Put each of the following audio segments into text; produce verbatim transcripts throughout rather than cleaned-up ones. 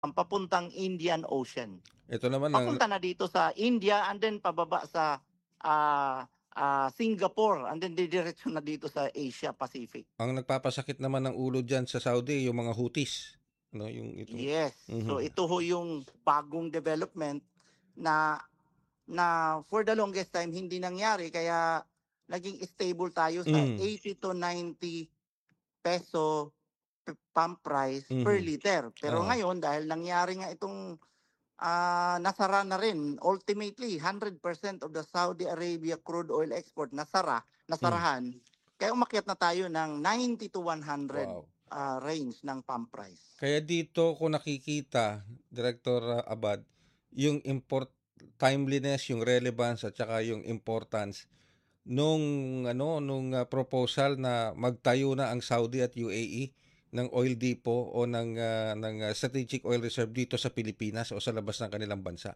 papuntang Indian Ocean. Ito naman ang Papunta na dito sa India and then pababa sa ah, ah, Singapore and then didiretso na dito sa Asia Pacific. ang nagpapasakit naman ng ulo diyan sa Saudi yung mga Houthis, no, yung itong Yes. So mhm. ito ho yung bagong development na na for the longest time hindi nangyari kaya naging stable tayo sa Mhm. eighty to ninety peso p- pump price per Mhm. liter. Pero Oo. ngayon dahil nangyari nga itong ah, nasara na rin ultimately one hundred percent of the Saudi Arabia crude oil export nasara, Hmm. nasarahan. Kaya umakyat na tayo ng ninety to one hundred Wow. ah, range ng pump price. Kaya dito ko nakikita, Director uh, Abad, yung import timeliness, yung relevance at saka yung importance nung ano nung uh, proposal na magtayo na ang Saudi at U A E ng oil depot o ng uh, ng uh, strategic oil reserve dito sa Pilipinas o sa labas ng kanilang bansa.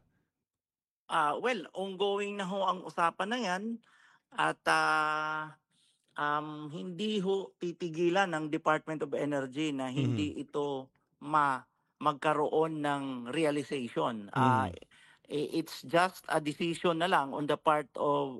Ah, well, ongoing na ho ang usapan na 'yan at ah, um, hindi ho titigilan ng Department of Energy na Mhm. hindi ito ma magkaroon ng realization. Ah, Mhm. i- it's just a decision na lang on the part of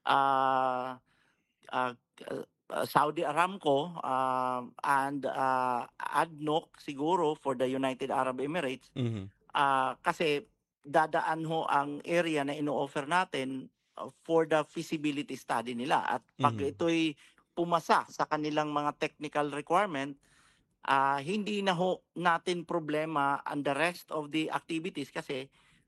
ah, ah, ah, Saudi Aramco um, and ah, A D N O C siguro for the United Arab Emirates. Mhm. Ah, kasi dadaan ho ang area na ino-offer natin uh, for the feasibility study nila at pag Mhm. ito'y pumasa sa kanilang mga technical requirement, ah, hindi na ho natin problema and the rest of the activities kasi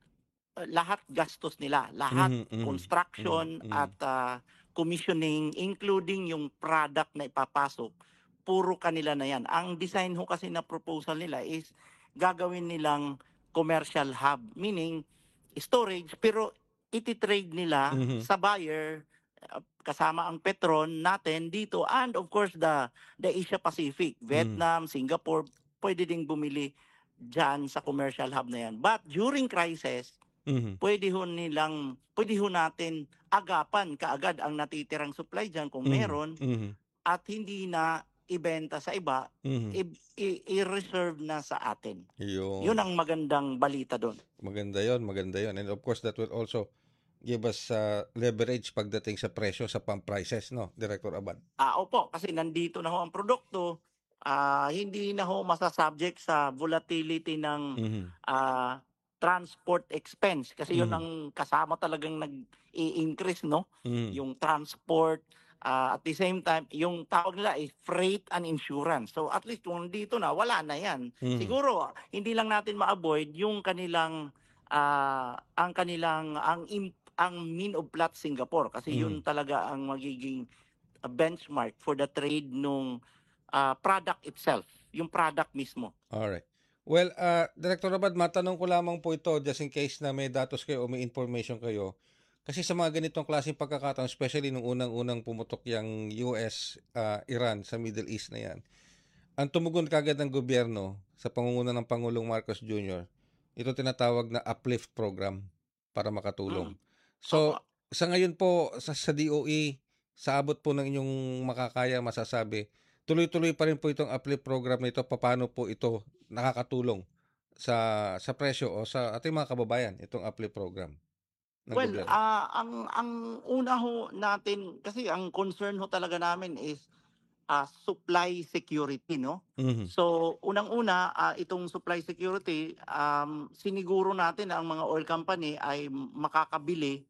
uh, lahat gastos nila, lahat Mhm. Mhm. Mhm. construction Mhm. at ah, commissioning including yung product na ipapasok, puro kanila na yan. Ang design ho kasi na proposal nila is gagawin nilang commercial hub, meaning storage pero iti-trade nila Mhm. sa buyer uh, kasama ang Petron natin dito and of course the the Asia Pacific, Mhm. Vietnam, Singapore, pwede ding bumili diyan sa commercial hub na yan. But during crisis, Mhm. pwede ho nilang pwede ho natin agapan kaagad ang natitirang supply diyan kung Mhm. meron Mhm. at hindi na ibenta sa iba, Mhm. i- i- i-reserve na sa atin. Yun Yun. ang magandang balita doon. Maganda yon, maganda yon. And of course, that will also give us uh, leverage pagdating sa presyo sa pump prices, no, Director Abad? Ah, opo, kasi nandito na ho ang produkto, ah, hindi na ho masasubject sa volatility ng Mhm. ah, transport expense kasi yun Mhm. ang kasama talagang nag-i-increase, no? Mhm. Yung transport, ah, at the same time, yung tawag nila is freight and insurance. So at least kung dito na, wala na yan. Mhm. Siguro, hindi lang natin ma-avoid yung kanilang, ah, ang kanilang, ang, im- ang mean of plot Singapore kasi yun Mhm. talaga ang magiging a benchmark for the trade nung ah, product itself, yung product mismo. Alright. Well, uh, Director Abad, matanong ko lamang po ito just in case na may datos kayo o may information kayo. Kasi sa mga ganitong klaseng pagkakataon, especially nung unang-unang pumutok yung U S, uh, Iran sa Middle East na yan, ang tumugon kagad ng gobyerno sa pangunguna ng Pangulong Marcos Junior, ito tinatawag na uplift program para makatulong. Mm. Opo. So, sa ngayon po, sa, sa D O E, sa abot po ng inyong makakaya masasabi, tuloy-tuloy pa rin po itong uplift program na ito. Paano po ito nakakatulong sa sa presyo o sa ating mga kababayan, itong uplift program ng Well, gobyerno? ah, ang ang una ho natin kasi ang concern ho talaga namin is ah, supply security, no? Mhm. So, unang-una, ah, itong supply security, um, siniguro natin na ang mga oil company ay makakabili.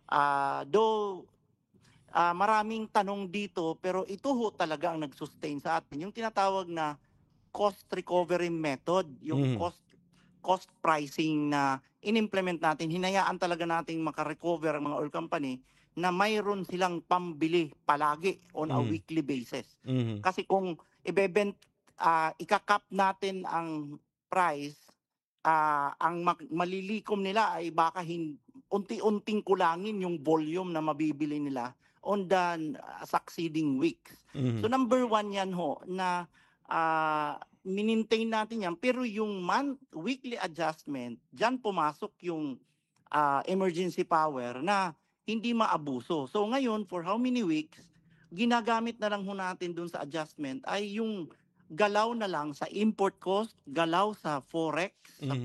Ah, though ah, maraming tanong dito, pero ito ho talaga ang nag-sustain sa atin. Yung tinatawag na cost recovery method, yung Mhm. cost cost pricing na inimplement natin, hinayaan talaga nating makarecover ang mga oil company na mayroon silang pambili palagi on a Mhm. weekly basis. Mhm. Kasi kung ibebent, ah, ikakap natin ang price, ah, ang mag- malilikom nila ay baka hin- unti-unting kulangin yung volume na mabibili nila on the ah, succeeding weeks. So Mhm. number one yan ho na ah, minintain natin yan. Pero yung month, weekly adjustment, dyan pumasok yung ah, emergency power na hindi maabuso. So ngayon, for how many weeks, ginagamit na lang ho natin dun sa adjustment ay yung galaw na lang sa import cost, galaw sa forex, sa Mhm.